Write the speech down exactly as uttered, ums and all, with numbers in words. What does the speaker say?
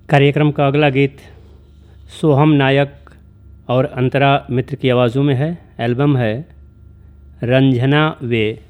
कार्यक्रम का अगला गीत सोहम नायक और अंतरा मित्र की आवाज़ों में है। एल्बम है रंजना वे।